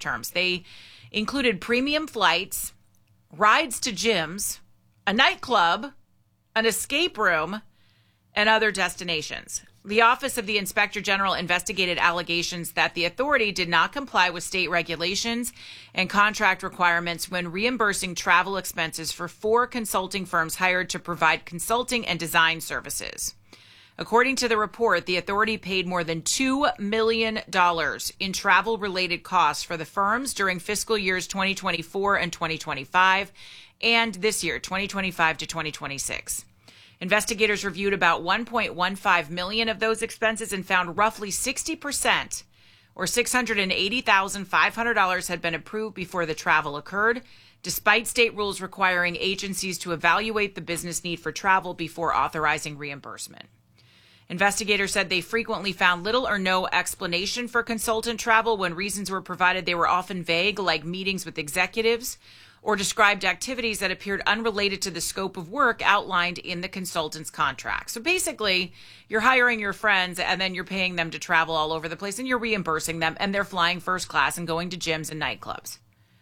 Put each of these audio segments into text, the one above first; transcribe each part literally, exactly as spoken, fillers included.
terms. They included premium flights, rides to gyms, a nightclub, an escape room, and other destinations. The Office of the Inspector General investigated allegations that the authority did not comply with state regulations and contract requirements when reimbursing travel expenses for four consulting firms hired to provide consulting and design services. According to the report, the authority paid more than two million dollars in travel-related costs for the firms during fiscal years twenty twenty-four and twenty twenty-five, and this year, twenty twenty-five to twenty twenty-six. Investigators reviewed about one point one five million dollars of those expenses and found roughly sixty percent, or six hundred eighty thousand five hundred dollars, had been approved before the travel occurred, despite state rules requiring agencies to evaluate the business need for travel before authorizing reimbursement. Investigators said they frequently found little or no explanation for consultant travel. When reasons were provided, they were often vague, like meetings with executives, or described activities that appeared unrelated to the scope of work outlined in the consultant's contract. So basically, you're hiring your friends and then you're paying them to travel all over the place and you're reimbursing them, and they're flying first class and going to gyms and nightclubs.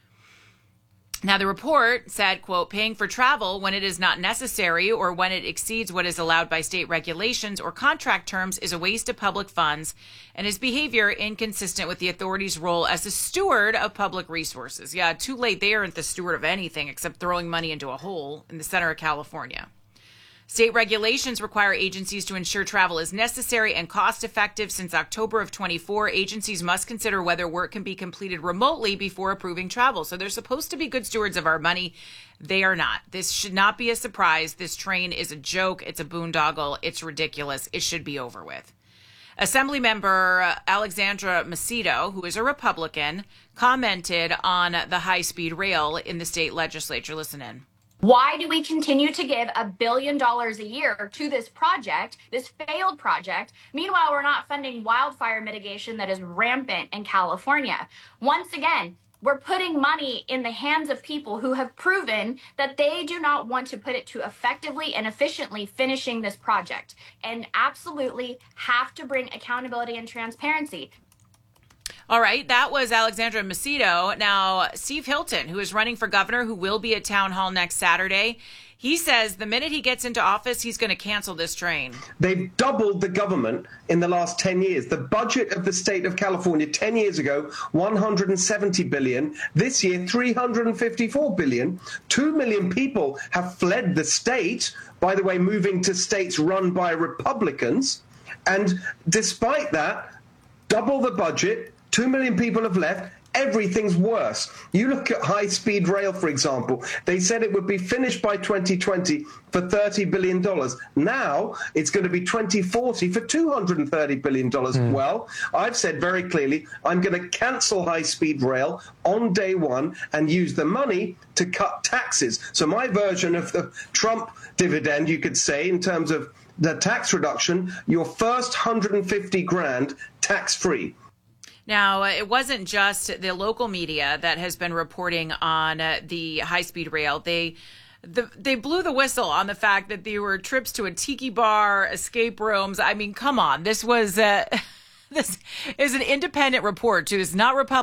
Now, the report said, quote, paying for travel when it is not necessary or when it exceeds what is allowed by state regulations or contract terms is a waste of public funds and is behavior inconsistent with the authority's role as a steward of public resources. Yeah, too late. They aren't the steward of anything except throwing money into a hole in the center of California. State regulations require agencies to ensure travel is necessary and cost-effective. Since October of twenty-four, agencies must consider whether work can be completed remotely before approving travel. So they're supposed to be good stewards of our money. They are not. This should not be a surprise. This train is a joke. It's a boondoggle. It's ridiculous. It should be over with. Assemblymember Alexandra Macedo, who is a Republican, commented on the high-speed rail in the state legislature. Listen in. Why do we continue to give a billion dollars a year to this project, this failed project? Meanwhile, we're not funding wildfire mitigation that is rampant in California. Once again, we're putting money in the hands of people who have proven that they do not want to put it to effectively and efficiently finishing this project, and absolutely have to bring accountability and transparency. All right, that was Alexandra Macedo. Now, Steve Hilton, who is running for governor, who will be at town hall next Saturday, he says the minute he gets into office, he's going to cancel this train. They've doubled the government in the last ten years. The budget of the state of California ten years ago, one hundred seventy billion dollars. This year, three hundred fifty-four billion dollars. Two million people have fled the state, by the way, moving to states run by Republicans. And despite that, double the budget, two million people have left. Everything's worse. You look at high-speed rail, for example. They said it would be finished by twenty twenty for thirty billion dollars. Now it's going to be twenty forty for two hundred thirty billion dollars. Mm. Well, I've said very clearly I'm going to cancel high-speed rail on day one and use the money to cut taxes. So my version of the Trump dividend, you could say, in terms of the tax reduction, your first one hundred fifty grand tax-free. Now, it wasn't just the local media that has been reporting on uh, the high-speed rail. They the, they blew the whistle on the fact that there were trips to a tiki bar, escape rooms. I mean, come on. This was uh, this is an independent report, too. It's not Republican.